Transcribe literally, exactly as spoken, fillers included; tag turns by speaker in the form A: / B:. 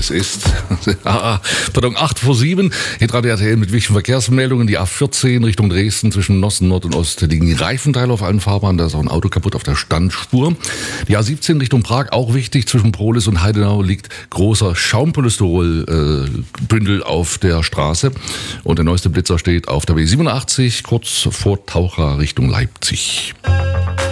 A: Es ist pardon, acht vor sieben. Hitradio R T L mit wichtigen Verkehrsmeldungen. Die A vierzehn Richtung Dresden zwischen Osten, Nord und Ost liegen die Reifenteile auf allen Fahrbahnen. Da ist auch ein Auto kaputt auf der Standspur. Die A siebzehn Richtung Prag, auch wichtig. Zwischen Prohlis und Heidenau liegt großer Schaumpolystyrol-Bündel auf der Straße. Und der neueste Blitzer steht auf der B siebenundachtzig, kurz vor Taucher Richtung Leipzig.